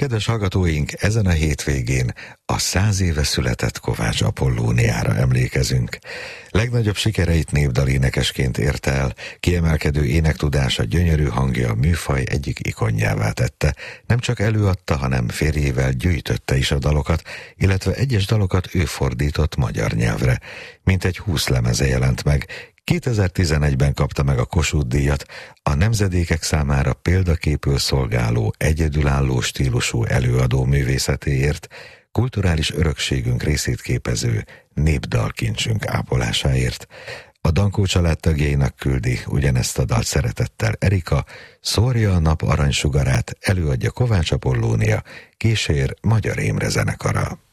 Kedves hallgatóink, ezen a hétvégén a 100 éve született Kovács Apollóniára emlékezünk. Legnagyobb sikereit népdalénekesként érte el, kiemelkedő énektudása, gyönyörű hangja a műfaj egyik ikonjává tette. Nem csak előadta, hanem férjével gyűjtötte is a dalokat, illetve egyes dalokat ő fordított magyar nyelvre. Mintegy 20 lemeze jelent meg. 2011-ben kapta meg a Kossuth-díjat, a nemzedékek számára példaképül szolgáló, egyedülálló stílusú előadó művészetéért, kulturális örökségünk részét képező népdalkincsünk ápolásáért. A Dankó család tagjainak küldi ugyanezt a dalt szeretettel Erika, szórja a nap aranysugarát, előadja Kovács Apollónia, kísér Magyar Émre zenekara.